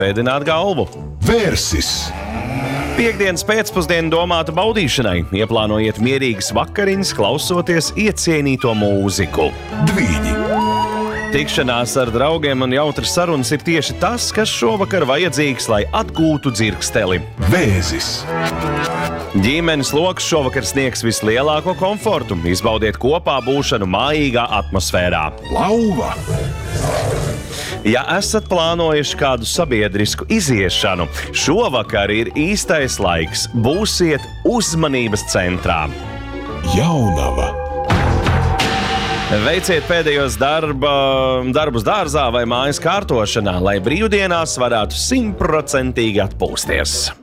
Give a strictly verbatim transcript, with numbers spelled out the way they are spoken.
pēdināt galvu. Vērsis. Piektdienas pēcpusdienu domāta baudīšanai. Ieplānojiet mierīgas vakariņas, klausoties iecienīto mūziku. Dvīņi. Tikšanās ar draugiem un jautras sarunas ir tieši tas, kas šovakar vajadzīgs, lai atgūtu dzirksteli. Vēzis. Ģimenes loks šovakar sniegs vislielāko komfortu. Izbaudiet kopā būšanu mājīgā atmosfērā. Lauva. Ja esat plānojuši kādu sabiedrisku iziešanu, šovakar ir īstais laiks. Būsiet uzmanības centrā. Jaunava. Veiciet pēdējos darba, darbus dārzā vai mājas kārtošanā, lai brīvdienās varētu simtprocentīgi atpūsties.